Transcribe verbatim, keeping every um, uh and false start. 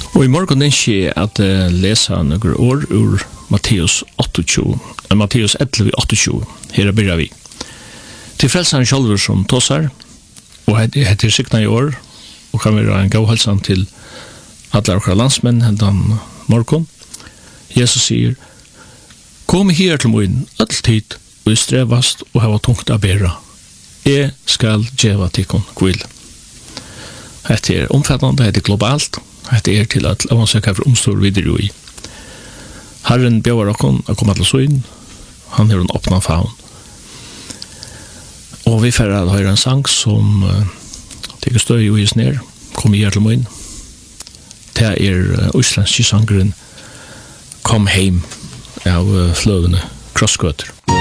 Og i morgen ønsker jeg at uh, lese noen år ur Matteus tjueåtte, uh, Matteus elleve tjueåtte. Her begynner vi. Til frelseren selv som tåsar, og det heter sikna i år, og kan være en gavhalsan til alle av landsmenn hendan morgon. Jesus sier, kom her til min alltid, og strevast og hava tungt av bera. Jeg skal djeva tikkun kvill. Dette er omfattende, dette er globalt, dette er til at man søker for omstår videre i. Herren bjøver okkon å komme til søyn, han har en åpna faun. Og vi får høre en sang som uh, teker støy og gis ned, kom her til min. Det er uh, islandske sangeren Kom heim av uh, fløvende krosskøter.